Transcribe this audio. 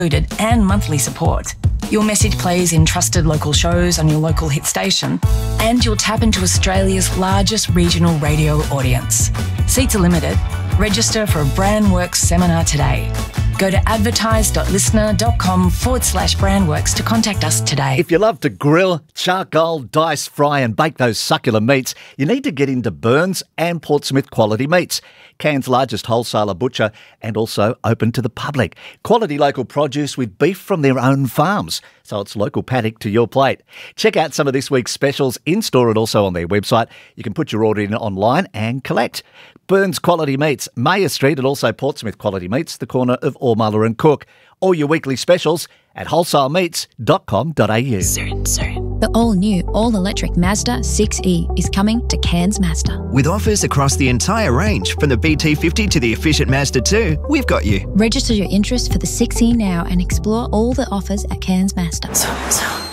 included and monthly support. Your message plays in trusted local shows on your local hit station, and you'll tap into Australia's largest regional radio audience. Seats are limited. Register for a Brandworks seminar today. Go to advertise.listener.com/Brandworks to contact us today. If you love to grill, charcoal, dice, fry and bake those succulent meats, you need to get into Burns and Portsmouth Quality Meats, Cairns' largest wholesaler butcher and also open to the public. Quality local produce with beef from their own farms, so it's local paddock to your plate. Check out some of this week's specials in-store and also on their website. You can put your order in online and collect. Burns Quality Meats, Mayer Street, and also Portsmouth Quality Meats, the corner of Ormuller and Cook. All your weekly specials at wholesalemeats.com.au. The all-new, all-electric Mazda 6E is coming to Cairns Mazda. With offers across the entire range, from the BT50 to the efficient Mazda 2, we've got you. Register your interest for the 6E now and explore all the offers at Cairns Mazda.